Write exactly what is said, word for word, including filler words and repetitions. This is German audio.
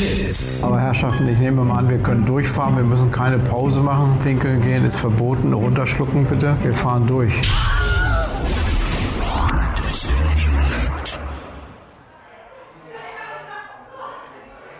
Aber Herrschaften, ich nehme mal an, wir können durchfahren. Wir müssen keine Pause machen. Pinkeln gehen ist verboten. Runterschlucken bitte. Wir fahren durch.